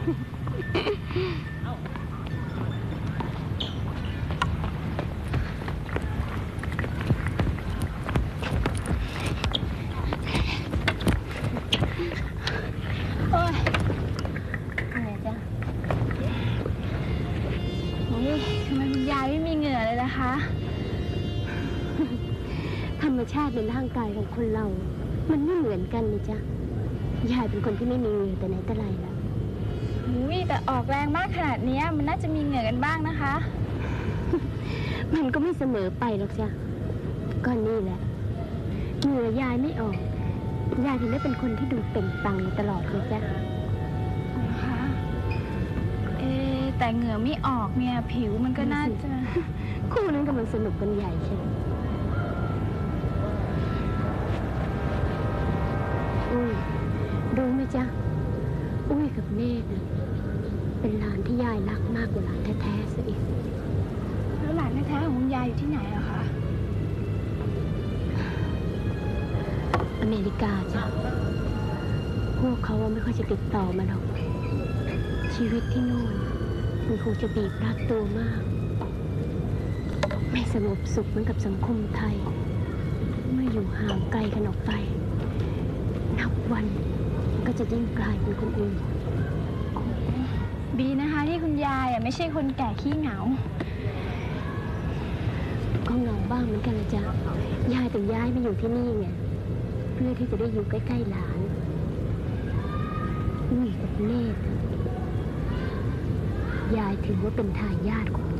โอ้ยเหนื่อยจังโอ้ยทำไมคุณยายไม่มีเหงื่อเลยล่ะคะธรรมชาติในร่างกายของคนเรามันไม่เหมือนกันเลยจ้ะยายเป็นคนที่ไม่มีเหงื่อแต่ไหนแต่ไรแล้วแต่ออกแรงมากขนาดนี้มันน่าจะมีเหงื่อกันบ้างนะคะมันก็ไม่เสมอไปหรอกจ้ะก็นี่แหละเหงื่อยายไม่ออกยายถึงได้เป็นคนที่ดูเปล่งปลั่งอยู่ตลอดเลยจ้ะนะคะแต่เหงื่อไม่ออกเนี่ยผิวมันก็น่าจะคู่นั้นกำลังสนุกกันใหญ่ใช่ไหมรู้ไหมจ๊ะอุ้ยกับเนตรเป็นหลานที่ยายรักมากกว่าหลานแท้ๆซะอีกแล้วหลานแท้ๆของคุณยายอยู่ที่ไหนอะคะอเมริกาจ้ะพวกเขาไม่ค่อยจะติดต่อมาหรอกชีวิตที่โน่นมันคงจะบีบรัดตัวมากไม่สงบสุขเหมือนกับสังคมไทยเมื่ออยู่ห่างไกลกันออกไปนับวันก็จะยิ่งกลายเป็นคนอื่นดีนะคะที่คุณยายไม่ใช่คนแก่ขี้เหงาก็เหงาบ้างเหมือนกันละจ๊ะยายแต่ย้ายมาอยู่ที่นี่ไงเพื่อที่จะได้อยู่ใกล้ๆหลานอุ้ยกับเนตรยายถือว่าเป็นทายาทของ